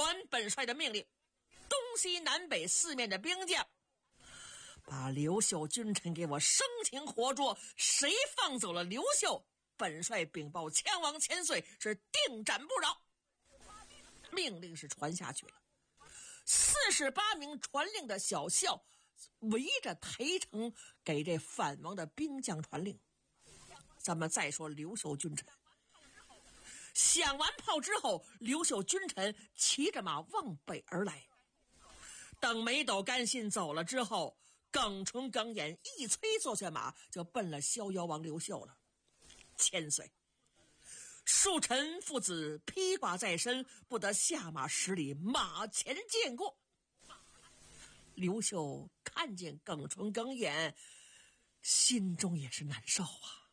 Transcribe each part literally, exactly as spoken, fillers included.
传本帅的命令，东西南北四面的兵将，把刘秀君臣给我生擒活捉，谁放走了刘秀，本帅禀报羌王千岁，是定斩不饶。命令是传下去了，四十八名传令的小校围着台城给这反王的兵将传令。咱们再说刘秀君臣，响完炮之后，刘秀君臣骑着马往北而来。等梅斗甘信走了之后，耿纯耿眼一催坐下马，就奔了逍遥王刘秀了。千岁，恕臣父子披挂在身，不得下马十里，马前见过。刘秀看见耿纯耿眼，心中也是难受啊。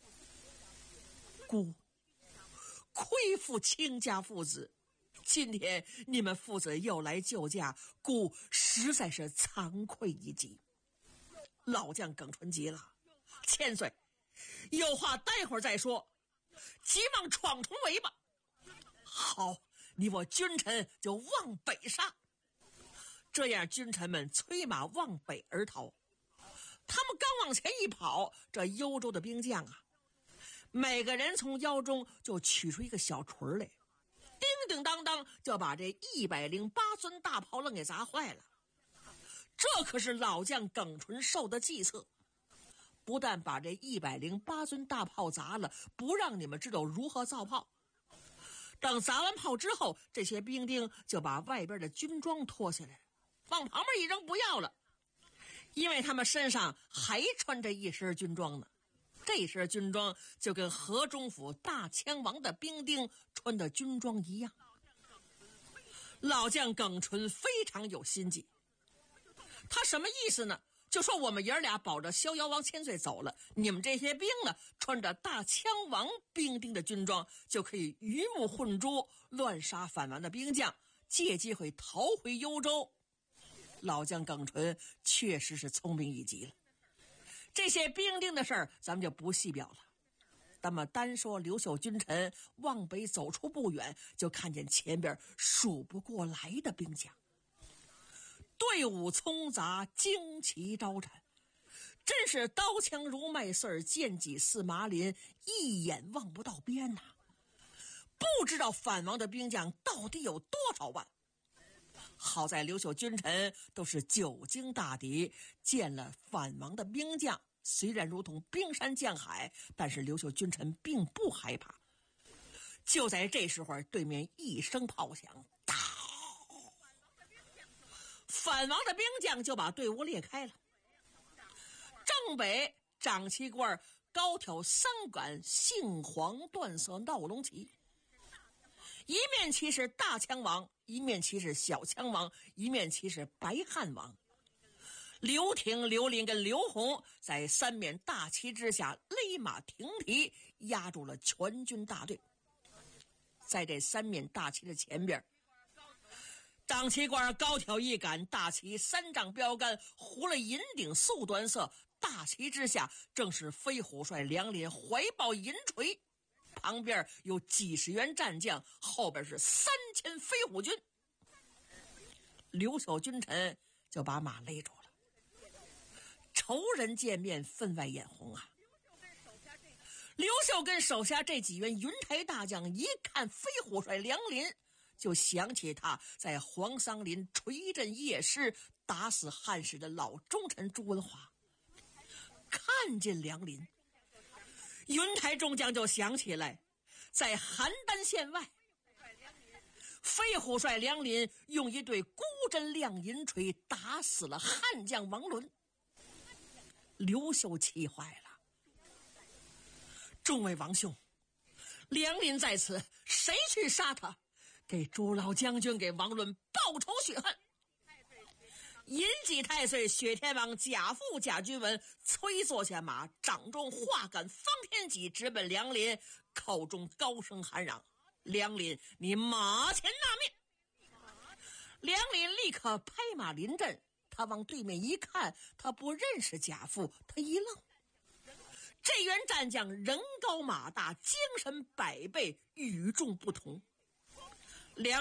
姑亏负亲家父子，今天你们父子又来救驾，姑实在是惭愧一击。老将耿纯急了，千岁，有话待会儿再说，急忙闯重围吧。好，你我君臣就往北杀。这样君臣们催马往北而逃。他们刚往前一跑，这幽州的兵将啊，每个人从腰中就取出一个小锤来，叮叮当当就把这一百零八尊大炮愣给砸坏了。这可是老将耿纯受的计策，不但把这一百零八尊大炮砸了，不让你们知道如何造炮。等砸完炮之后，这些兵丁就把外边的军装脱下来，往旁边一扔不要了，因为他们身上还穿着一身军装呢。这身军装就跟河中府大羌王的兵丁穿的军装一样。老将耿纯非常有心计，他什么意思呢？就说我们爷俩保着逍遥王千岁走了，你们这些兵呢，穿着大羌王兵丁的军装，就可以鱼目混珠，乱杀反王的兵将，借机会逃回幽州。老将耿纯确实是聪明一极了。这些兵丁的事儿咱们就不细表了，那么单说刘秀君臣往北走出不远，就看见前边数不过来的兵将，队伍匆杂，旌旗招展，真是刀枪如麦穗，剑戟似麻林，一眼望不到边呐、啊！不知道反王的兵将到底有多少万。好在刘秀君臣都是久经大敌，见了反王的兵将，虽然如同冰山降海，但是刘秀君臣并不害怕。就在这时候，对面一声炮响，打反王的兵将就把队伍裂开了。正北长旗官高挑三杆杏黄缎色闹龙旗，一面旗是大羌王，一面旗是小羌王，一面旗是白汉王。刘廷、刘林跟刘洪在三面大旗之下勒马停蹄，压住了全军大队。在这三面大旗的前边，长旗官高挑一杆大旗，三丈标杆，糊了银顶素端色，大旗之下正是飞虎帅梁林怀抱银锤，旁边有几十员战将，后边是三千飞虎军。刘秀君臣就把马勒住了，仇人见面分外眼红啊。刘秀跟手下这几员云台大将一看飞虎帅梁林，就想起他在黄桑林锤阵夜师打死汉室的老忠臣朱文华。看见梁林，云台众将就想起来，在邯郸县外，飞虎帅梁林用一对孤针亮银锤打死了汉将王伦。刘秀气坏了，众位王兄，梁林在此，谁去杀他？给朱老将军给王伦报仇雪恨。银戟太岁雪天王贾父贾君文催坐下马，掌中画杆方天戟，直奔梁林，口中高声喊嚷：梁林，你马前纳命！梁林立刻拍马临阵，他往对面一看，他不认识贾父，他一愣。这员战将人高马大，精神百倍，与众不同。梁